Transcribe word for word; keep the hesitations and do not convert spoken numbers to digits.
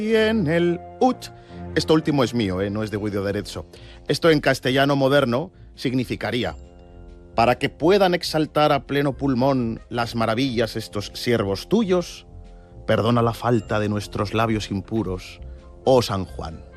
Y en el ut. Esto último es mío, ¿eh? No es de Guido de Arezzo. Esto en castellano moderno significaría: para que puedan exaltar a pleno pulmón las maravillas estos siervos tuyos, perdona la falta de nuestros labios impuros, oh San Juan.